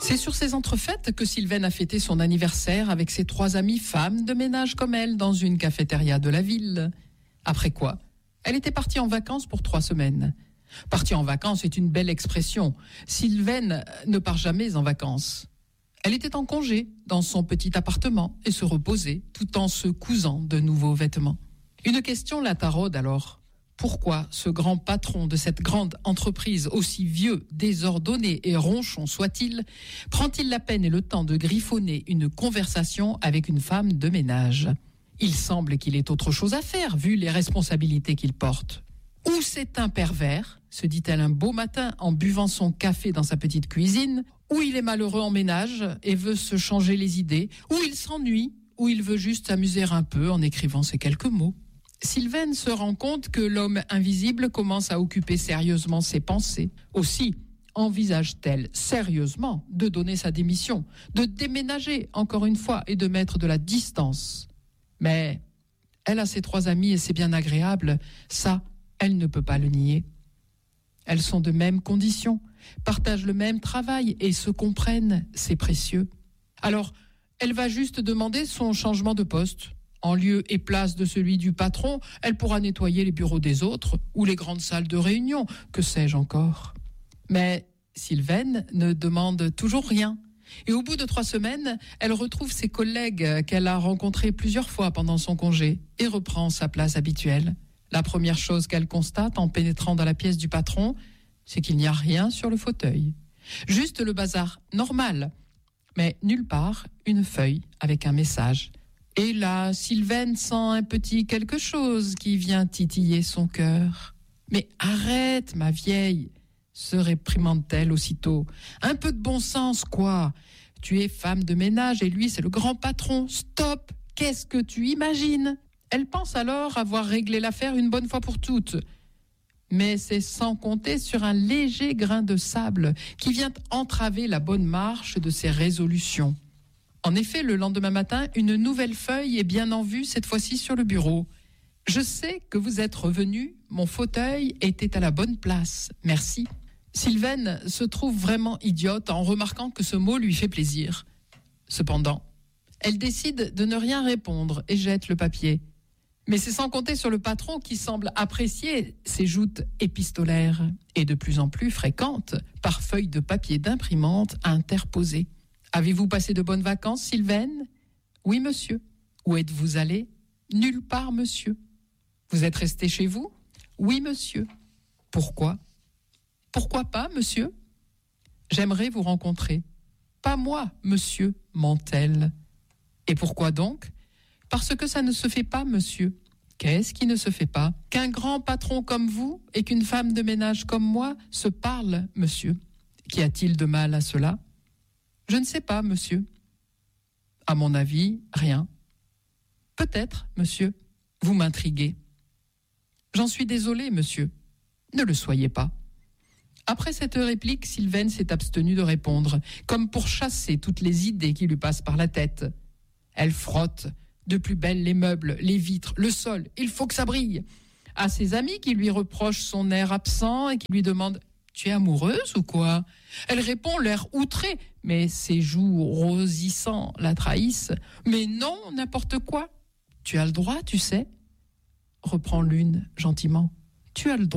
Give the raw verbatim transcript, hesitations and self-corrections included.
C'est sur ces entrefaites que Sylvaine a fêté son anniversaire avec ses trois amies femmes de ménage comme elle dans une cafétéria de la ville. Après quoi, elle était partie en vacances pour trois semaines. Partie en vacances est une belle expression. Sylvaine ne part jamais en vacances. Elle était en congé dans son petit appartement et se reposait tout en se cousant de nouveaux vêtements. Une question la taraude alors. Pourquoi ce grand patron de cette grande entreprise, aussi vieux, désordonné et ronchon soit-il, prend-il la peine et le temps de griffonner une conversation avec une femme de ménage ? Il semble qu'il ait autre chose à faire, vu les responsabilités qu'il porte. Ou c'est un pervers, se dit-elle un beau matin en buvant son café dans sa petite cuisine, ou il est malheureux en ménage et veut se changer les idées, ou il s'ennuie, ou il veut juste s'amuser un peu en écrivant ces quelques mots. Sylvaine se rend compte que l'homme invisible commence à occuper sérieusement ses pensées. Aussi, envisage-t-elle sérieusement de donner sa démission, de déménager encore une fois et de mettre de la distance. Mais elle a ses trois amies et c'est bien agréable, ça, elle ne peut pas le nier. Elles sont de même condition, partagent le même travail et se comprennent, c'est précieux. Alors, elle va juste demander son changement de poste. En lieu et place de celui du patron, elle pourra nettoyer les bureaux des autres ou les grandes salles de réunion, que sais-je encore. Mais Sylvaine ne demande toujours rien. Et au bout de trois semaines, elle retrouve ses collègues qu'elle a rencontrés plusieurs fois pendant son congé et reprend sa place habituelle. La première chose qu'elle constate en pénétrant dans la pièce du patron, c'est qu'il n'y a rien sur le fauteuil. Juste le bazar normal, mais nulle part une feuille avec un message. Et là, Sylvaine sent un petit quelque chose qui vient titiller son cœur. « Mais arrête, ma vieille !» se réprimande-t-elle aussitôt. « Un peu de bon sens, quoi. Tu es femme de ménage et lui, c'est le grand patron. Stop! Qu'est-ce que tu imagines ?» Elle pense alors avoir réglé l'affaire une bonne fois pour toutes. Mais c'est sans compter sur un léger grain de sable qui vient entraver la bonne marche de ses résolutions. En effet, le lendemain matin, une nouvelle feuille est bien en vue, cette fois-ci sur le bureau. « Je sais que vous êtes revenu, mon fauteuil était à la bonne place, merci. » Sylvaine se trouve vraiment idiote en remarquant que ce mot lui fait plaisir. Cependant, elle décide de ne rien répondre et jette le papier. Mais c'est sans compter sur le patron qui semble apprécier ces joutes épistolaires et de plus en plus fréquentes par feuilles de papier d'imprimante interposées. Avez-vous passé de bonnes vacances, Sylvaine ? Oui, monsieur. Où êtes-vous allé ? Nulle part, monsieur. Vous êtes resté chez vous ? Oui, monsieur. Pourquoi ? Pourquoi pas, monsieur ? J'aimerais vous rencontrer. Pas moi, monsieur, ment-elle. Et pourquoi donc ? Parce que ça ne se fait pas, monsieur. Qu'est-ce qui ne se fait pas ? Qu'un grand patron comme vous et qu'une femme de ménage comme moi se parlent, monsieur. Qu'y a-t-il de mal à cela ? Je ne sais pas, monsieur. À mon avis, rien. Peut-être, monsieur. Vous m'intriguez. J'en suis désolé, monsieur. Ne le soyez pas. Après cette réplique, Sylvaine s'est abstenue de répondre, comme pour chasser toutes les idées qui lui passent par la tête. Elle frotte de plus belle les meubles, les vitres, le sol. Il faut que ça brille. À ses amis qui lui reprochent son air absent et qui lui demandent « Tu es amoureuse ou quoi ?» Elle répond l'air outré, mais ses joues rosissants la trahissent. « Mais non, n'importe quoi. Tu as le droit, tu sais. » Reprend l'une gentiment. « Tu as le droit. »